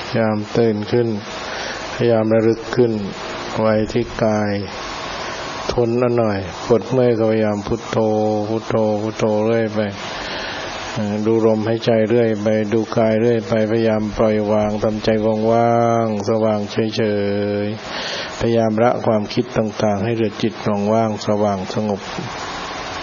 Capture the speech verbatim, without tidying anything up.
พยายามตื่นขึ้นพยายามระลึกขึ้นไว้ที่กายทนอันหน่อยปวดเมื่อยก็พยายามพุทโธพุทโธพุทโธเรื่อยไปดูลมหายใจเรื่อยไปดูกายเรื่อยไปพยายามปล่อยวางทำใจว่างๆสว่างเฉยๆพยายามละความคิดต่างๆให้เหลือจิตว่างๆสว่างสงบ